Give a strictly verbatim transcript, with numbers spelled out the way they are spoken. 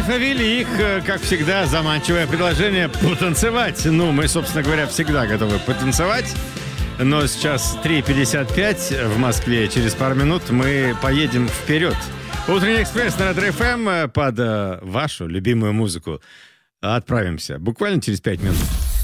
вдохновили их, э, как всегда, заманчивое предложение потанцевать. Ну, мы, собственно говоря, всегда готовы потанцевать. Но сейчас три пятьдесят пять в Москве. Через пару минут мы поедем вперед. Утренний экспресс на Ретро эф эм под э, вашу любимую музыку. Отправимся буквально через пять минут.